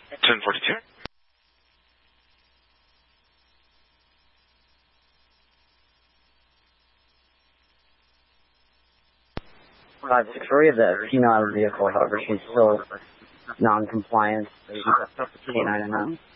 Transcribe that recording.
1042. We have the female out of the vehicle, however, she's still non-compliant. Canine in